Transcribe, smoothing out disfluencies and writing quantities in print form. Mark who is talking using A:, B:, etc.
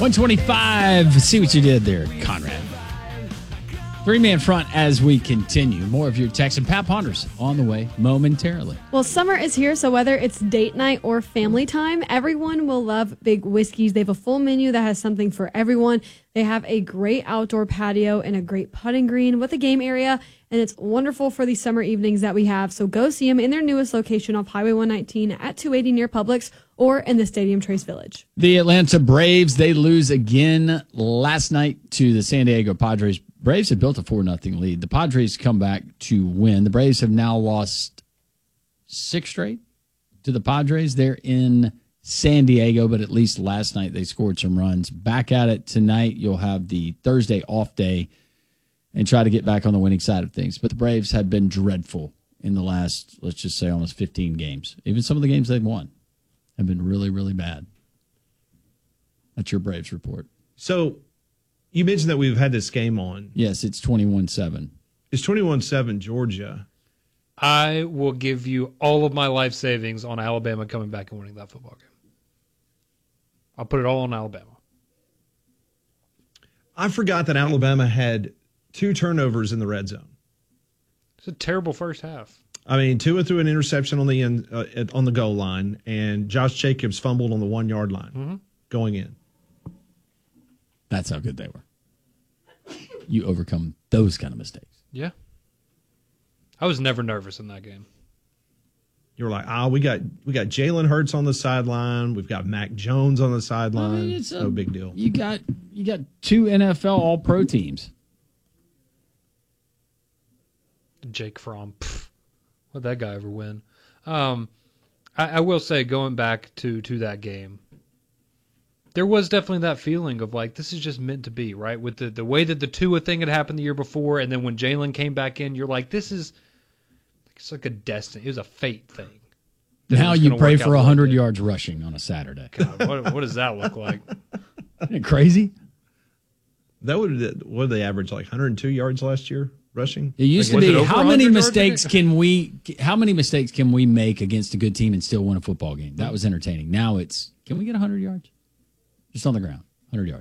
A: 125. See what you did there, Conrad. Three-man front as we continue. More of your text, and Pat Ponders on the way momentarily.
B: Well, summer is here, so whether it's date night or family time, everyone will love Big Whiskeys. They have a full menu that has something for everyone. They have a great outdoor patio and a great putting green with a game area, and it's wonderful for these summer evenings that we have. So go see them in their newest location off Highway 119 at 280 near Publix or in the Stadium Trace Village.
A: The Atlanta Braves, they lose again last night to the San Diego Padres. Braves have built a 4-0 lead. The Padres come back to win. The Braves have now lost 6 straight to the Padres. They're in San Diego, but at least last night they scored some runs. Back at it tonight. You'll have the Thursday off day and try to get back on the winning side of things. But the Braves have been dreadful in the last, let's just say, almost 15 games. Even some of the games they've won have been really, really bad. That's your Braves report.
C: So you mentioned that we've had this game on.
A: Yes, it's 21-7.
C: It's 21-7 Georgia.
D: I will give you all of my life savings on Alabama coming back and winning that football game. I'll put it all on Alabama.
C: I forgot that Alabama had 2 turnovers in the red zone.
D: It's a terrible first half.
C: I mean, Tua threw an interception on the end, on the goal line, and Josh Jacobs fumbled on the 1-yard line going in.
A: That's how good they were. You overcome those kind of mistakes.
D: Yeah. I was never nervous in that game.
C: You were like, we got Jalen Hurts on the sideline. We've got Mac Jones on the sideline. I mean, it's no big deal.
A: You got 2 NFL All-Pro teams.
D: Jake Fromm. What'd that guy ever win? I will say, going back to that game, there was definitely that feeling of like, this is just meant to be, right? With the way that the Tua thing had happened the year before, and then when Jalen came back in, you're like, it's like a destiny. It was a fate thing.
A: Now you pray for 100 yards rushing on a Saturday.
D: God, what does that look like?
A: Isn't it crazy?
C: What did they average, like 102 yards last year rushing?
A: It used to be, how many mistakes can we make against a good team and still win a football game? That was entertaining. Now it's, can we get 100 yards? Just on the ground, 100 yards.